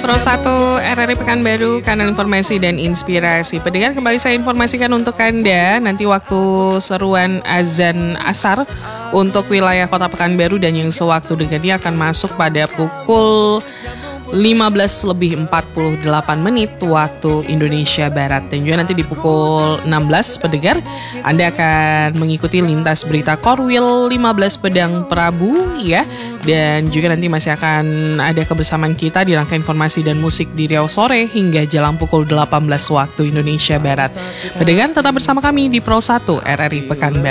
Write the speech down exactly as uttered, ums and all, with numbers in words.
Pro satu R R I Pekanbaru, kanal informasi dan inspirasi. Pendengar, kembali saya informasikan untuk Anda nanti waktu seruan azan asar untuk wilayah Kota Pekanbaru dan yang sewaktu dengannya akan masuk pada pukul lima belas lebih empat puluh delapan menit waktu Indonesia Barat. Dan juga nanti di pukul enam belas, pendengar, Anda akan mengikuti lintas berita Korwil lima belas Pedang Prabu ya. Dan juga nanti masih akan ada kebersamaan kita di rangka informasi dan musik di Riau Sore hingga jelang pukul delapan belas waktu Indonesia Barat. Pendengar, tetap bersama kami di Pro satu R R I Pekanbaru.